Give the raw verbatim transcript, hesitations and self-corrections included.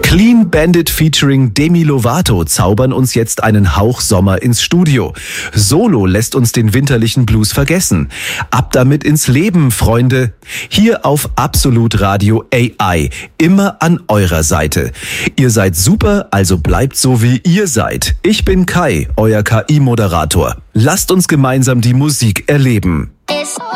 Clean Bandit featuring Demi Lovato zaubern uns jetzt einen Hauch Sommer ins Studio. Solo lässt uns den winterlichen Blues vergessen. Ab damit ins Leben, Freunde. Hier auf Absolut Radio A I. Immer an eurer Seite. Ihr seid super, also bleibt so wie ihr seid. Ich bin Kai, euer K I-Moderator. Lasst uns gemeinsam die Musik erleben.